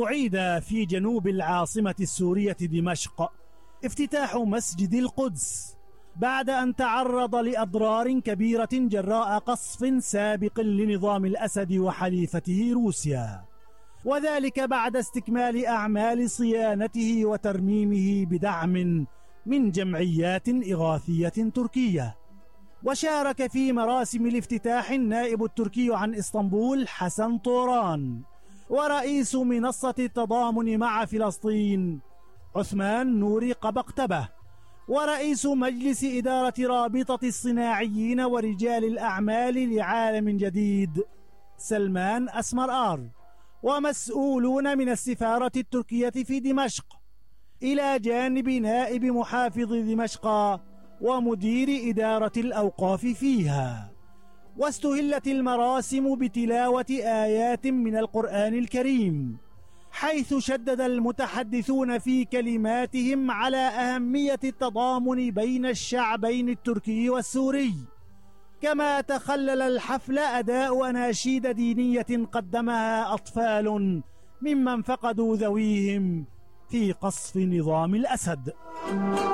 أعيد في جنوب العاصمة السورية دمشق افتتاح مسجد القدس بعد أن تعرض لأضرار كبيرة جراء قصف سابق لنظام الأسد وحليفته روسيا، وذلك بعد استكمال أعمال صيانته وترميمه بدعم من جمعيات إغاثية تركية. وشارك في مراسم الافتتاح النائب التركي عن إسطنبول حسن طوران، ورئيس منصة التضامن مع فلسطين عثمان نوري قبقتبة، ورئيس مجلس إدارة رابطة الصناعيين ورجال الأعمال لعالم جديد سلمان أسمرآر، ومسؤولون من السفارة التركية في دمشق، إلى جانب نائب محافظ دمشق ومدير إدارة الأوقاف فيها. واستهلت المراسم بتلاوة آيات من القرآن الكريم، حيث شدد المتحدثون في كلماتهم على أهمية التضامن بين الشعبين التركي والسوري. كما تخلل الحفل أداء أناشيد دينية قدمها أطفال ممن فقدوا ذويهم في قصف نظام الأسد.